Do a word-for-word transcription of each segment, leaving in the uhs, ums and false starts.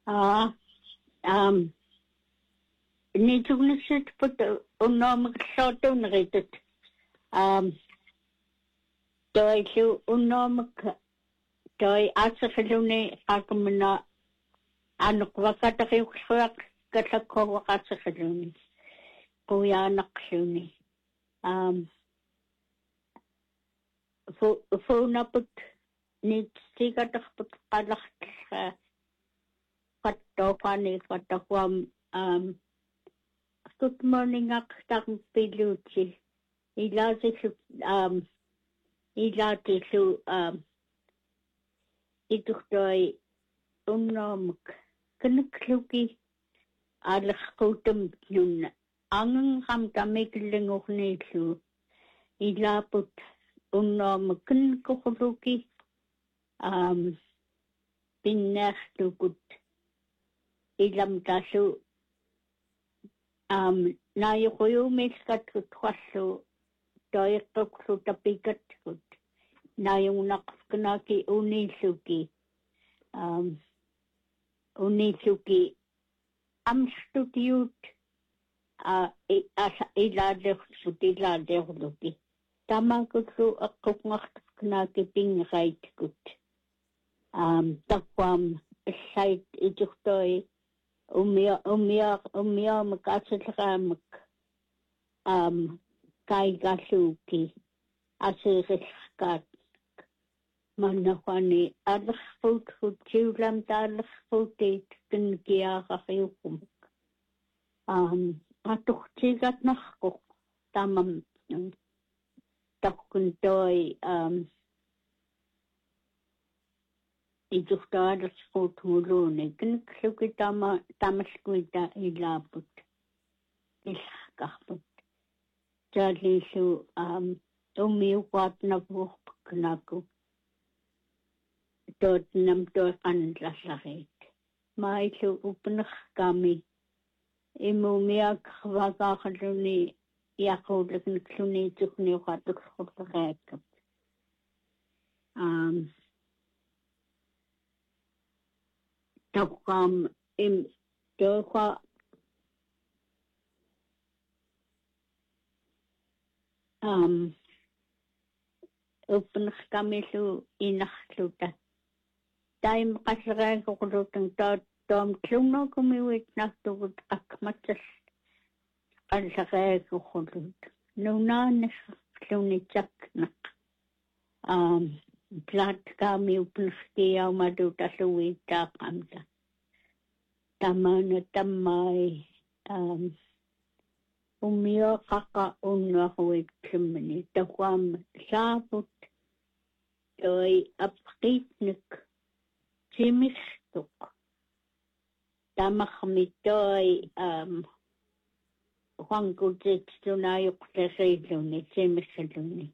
Ah, um, nitugnasit put unomagsotunritet. Um, doi su unomag doi asakiluni akamana anok wakatakiukswak kasakowakasakiluni. Kuya nakshuni. Um, fu fu naput nit sigatakput kalak katokani katakwam um good morning aktak piluchi. Ilasi su um ilati su um ituktoi unomag kanakluki alakkutum yun. Ang hamtamiklinguhni su ilaput unomag kanakukuluki um pinnahlukut ilam tasu um nayukuyumis katkutwasu toyakuksu tapikatkut nayung nakaskanaki unisuki um unisuki amstutiut uh asa iladehsut iladehluki tamakutsu akukngakaskanaki pinghaitkut um takwam site ijuktoi umia umia umia makasalamak um kai gasuki asirkat manahani alfut futulam talfutit kinkia khayukum um atukhtigat nakko tamam takuntoi um ijuhtadas futulune kinkhlukitama tamaskuita ilaput ilkahput jalisu um umiuqat na buhpaknaku tot nam to kanlasahit maisu upnakh kami imumiak khwaqaqluni yaqulakn kluni tukni qatuk khulqaq um takam im doha um open kamisu inakhluta time qasra qulutang ta tom tluno kumiwit naktugut akmatas qasra qulut nuna nakhluni chaknak um plat kami upnskiya maduta suwita kamta tamana tamay um umio kaka unwa huwit kimani takwam sabut doi apkitnik jimistuk tamakmitoi um huangkutit tunayuk lesiluni jimisiluni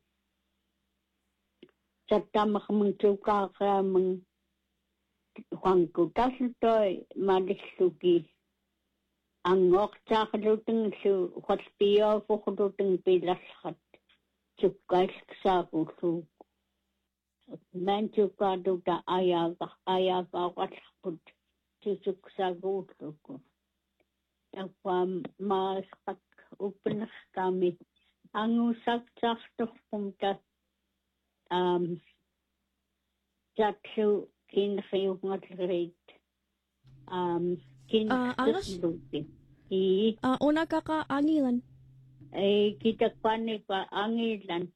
Tamak mengcuka meng huangkutas toi madisuki angok cakluting su hospio fukluting pilashat cukais sakusu mencuka duta ayaga ayaga wasput cusuk sakusuku takwam maskat upenas kami angusak caktuk kumta um jatsu kin khayungat rate um kin Ah, angas? i Ah, una kakaangilan. ay kita pani pa angilan.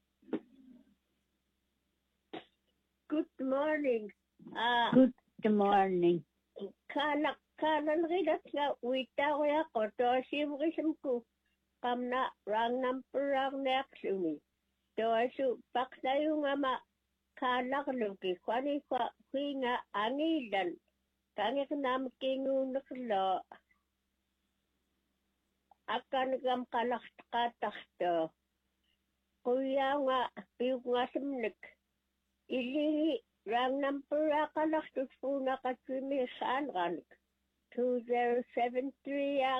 Good morning. Ah, Good morning. kala kala ridat nga wita ko ya ko to simrism ko kamna rang number rang next to asu paksayo nga ma kalak luki kwani kwa kuinga angilan kangi kanam kingu naklo akan gam kalak katakto kuya nga piuk nga simnik ili rang number kalak tutpuna katsumi saan two zero seven three